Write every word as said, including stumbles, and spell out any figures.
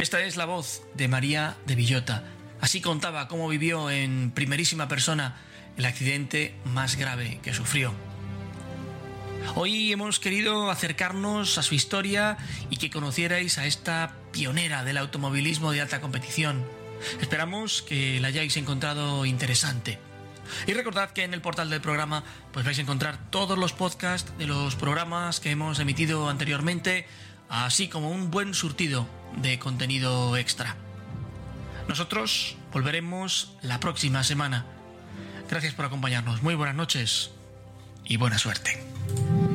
Esta es la voz de María de Villota. Así contaba cómo vivió en primerísima persona el accidente más grave que sufrió. Hoy hemos querido acercarnos a su historia y que conocierais a esta pionera del automovilismo de alta competición. Esperamos que la hayáis encontrado interesante. Y recordad que en el portal del programa pues vais a encontrar todos los podcasts de los programas que hemos emitido anteriormente, así como un buen surtido de contenido extra. Nosotros volveremos la próxima semana. Gracias por acompañarnos. Muy buenas noches y buena suerte.